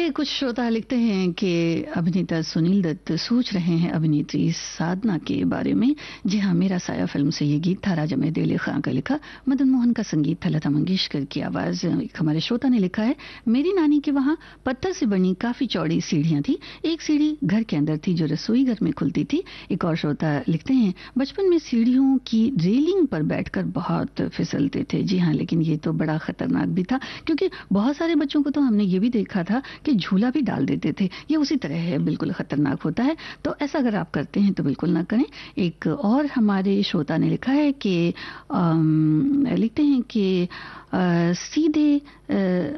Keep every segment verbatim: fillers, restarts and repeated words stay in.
चलिए, कुछ श्रोता लिखते हैं कि अभिनेता सुनील दत्त सोच रहे हैं अभिनेत्री साधना के बारे में। जी हाँ, मेरा साया फिल्म से ये गीत था। राजा में दिल खां का लिखा, मदन मोहन का संगीत था, लता मंगेशकर की आवाज। एक हमारे श्रोता ने लिखा है, मेरी नानी के वहाँ पत्थर से बनी काफी चौड़ी सीढ़ियां थी। एक सीढ़ी घर के अंदर थी जो रसोई घर में खुलती थी। एक और श्रोता लिखते हैं, बचपन में सीढ़ियों की रेलिंग पर बैठकर बहुत फिसलते थे। जी हाँ, लेकिन ये तो बड़ा खतरनाक भी था, क्योंकि बहुत सारे बच्चों को तो हमने ये भी देखा था कि झूला भी डाल देते थे। ये उसी तरह है, बिल्कुल खतरनाक होता है। तो ऐसा अगर आप करते हैं तो बिल्कुल ना करें। एक और हमारे श्रोता ने लिखा है कि लिखते हैं कि आ, सीधे आ,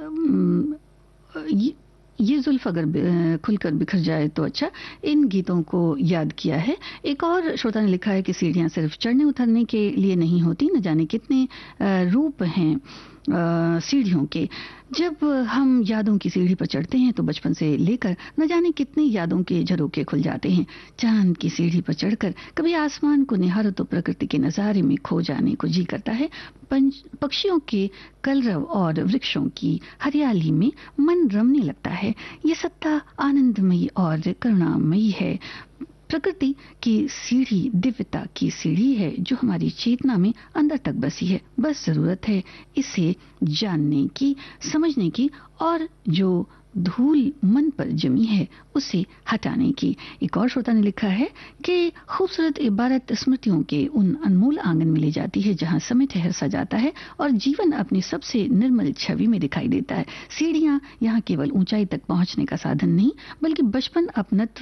ये, ये जुल्फ अगर खुलकर बिखर जाए तो अच्छा, इन गीतों को याद किया है। एक और श्रोता ने लिखा है कि सीढ़ियां सिर्फ चढ़ने उतरने के लिए नहीं होती, न जाने कितने रूप हैं सीढ़ियों के। जब हम यादों की सीढ़ी पर चढ़ते हैं तो बचपन से लेकर न जाने कितने यादों के झरोखे खुल जाते हैं। चांद की सीढ़ी पर चढ़कर कभी आसमान को निहारो तो प्रकृति के नजारे में खो जाने को जी करता है। पक्षियों के कलरव और वृक्षों की हरियाली में मन रमने लगता है। ये सत्ता आनंदमयी और करुणामयी है। प्रकृति की सीढ़ी दिव्यता की सीढ़ी है जो हमारी चेतना में अंदर तक बसी है। बस जरूरत है इसे जानने की, समझने की, और जो धूल मन पर जमी है उसे हटाने की। एक और श्रोता ने लिखा है कि खूबसूरत इबारत स्मृतियों के उन अनमोल आंगन में ले जाती है जहां समय ठहर सा जाता है और जीवन अपनी सबसे निर्मल छवि में दिखाई देता है। सीढ़ियां यहाँ केवल ऊंचाई तक पहुंचने का साधन नहीं, बल्कि बचपन, अपनत्व